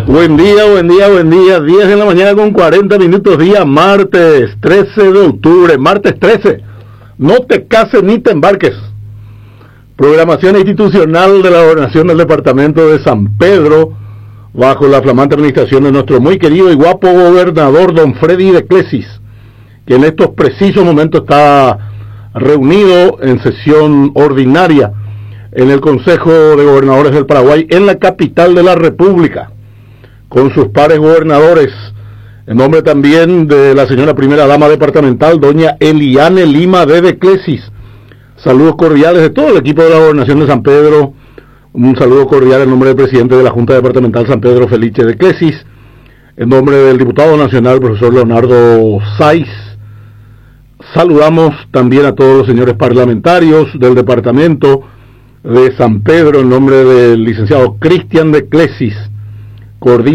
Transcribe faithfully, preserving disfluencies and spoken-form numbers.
Buen día, buen día, buen día. diez de la mañana con cuarenta minutos, día martes trece de octubre. Martes trece. No te cases ni te embarques. Programación institucional de la Gobernación del Departamento de San Pedro, bajo la flamante administración de nuestro muy querido y guapo gobernador don Freddy de Clesis, que en estos precisos momentos está reunido en sesión ordinaria en el Consejo de Gobernadores del Paraguay, en la capital de la República, con sus pares gobernadores, en nombre también de la señora primera dama departamental, doña Eliane Lima de de Clesis. Saludos cordiales de todo el equipo de la Gobernación de San Pedro. Un saludo cordial en nombre del presidente de la Junta Departamental San Pedro Felice de Clesis, en nombre del diputado nacional, profesor Leonardo Saiz. Saludamos también a todos los señores parlamentarios del departamento de San Pedro, en nombre del licenciado Cristian de Clesis, coordinador